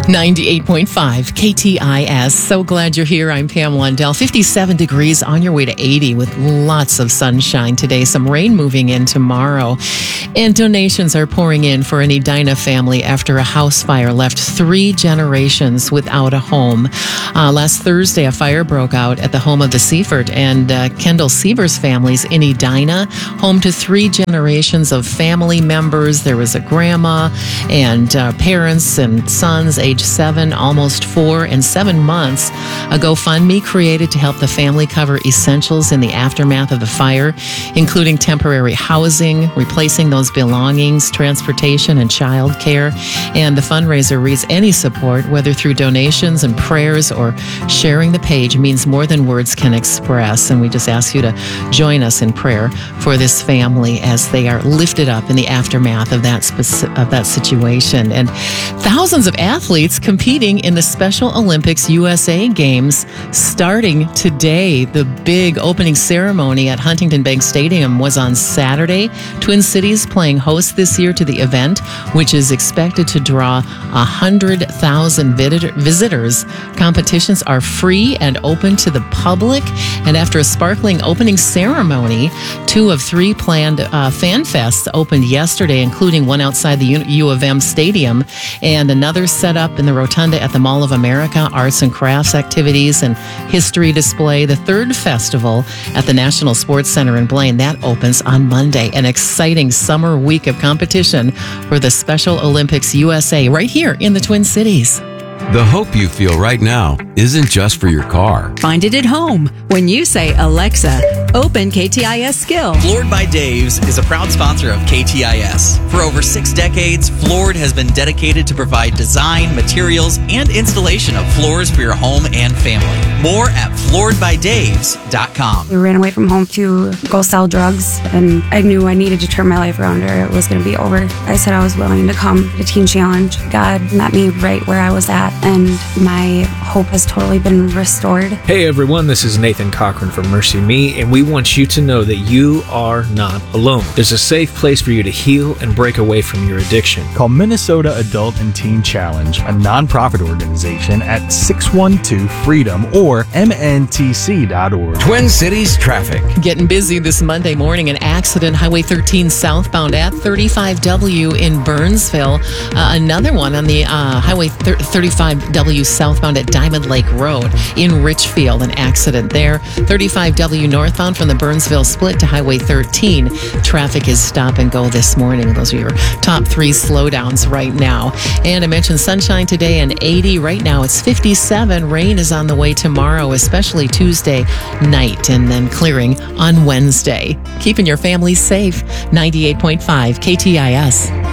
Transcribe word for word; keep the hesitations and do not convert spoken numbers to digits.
ninety-eight point five K T I S. So glad you're here. I'm Pam Lundell. fifty-seven degrees, on your way to eighty with lots of sunshine today. Some rain moving in tomorrow. And donations are pouring in for an Edina family after a house fire left three generations without a home. Uh, last Thursday, a fire broke out at the home of the Seifert and uh, Kendall Sievers families in Edina, home to three generations of family members. There was a grandma and uh, parents and sons aged seven, almost four, and seven months. A GoFundMe created to help the family cover essentials in the aftermath of the fire, including temporary housing, replacing those belongings, transportation, and child care. And the fundraiser reads, any support, whether through donations and prayers or sharing the page, means more than words can express. And we just ask you to join us in prayer for this family as they are lifted up in the aftermath of that speci- of that situation. And thousands of athletes competing in the Special Olympics U S A Games starting today. The big opening ceremony at Huntington Bank Stadium was on Saturday. Twin Cities playing host this year to the event, which is expected to draw one hundred thousand visitors. Competitions are free and open to the public. And after a sparkling opening ceremony, two of three planned uh, fan fests opened yesterday, including one outside the U, U of M Stadium and another set up in the Rotunda at the Mall of America, arts and crafts activities and history display. The third festival at the National Sports Center in Blaine, that opens on Monday. An exciting summer week of competition for the Special Olympics U S A right here in the Twin Cities. The hope you feel right now isn't just for your car. Find it at home when you say, Alexa, open K T I S Skill. Floored by Dave's is a proud sponsor of K T I S. For over six decades, Floored has been dedicated to provide design, materials, and installation of floors for your home and family. More at floored by daves dot com. We ran away from home to go sell drugs, and I knew I needed to turn my life around or it was going to be over. I said I was willing to come to Teen Challenge. God met me right where I was at, and my hope has totally been restored. Hey everyone, this is Nathan Cochran from Mercy Me, and we want you to know that you are not alone. There's a safe place for you to heal and break away from your addiction. Call Minnesota Adult and Teen Challenge, a nonprofit organization, at six one two freedom or M N T C dot org. Twin Cities traffic. Getting busy this Monday morning. An accident, Highway thirteen southbound at thirty-five W in Burnsville. Uh, another one on the uh, Highway thirty-five W southbound at Diamond Lake Road in Richfield. An accident there. thirty-five W northbound from the Burnsville split to Highway thirteen. Traffic is stop and go this morning. Those are your top three slowdowns right now. And I mentioned sunshine today and eighty. Right now it's fifty-seven. Rain is on the way tomorrow, especially Tuesday night, and then clearing on Wednesday. Keeping your family safe. ninety-eight point five K T I S.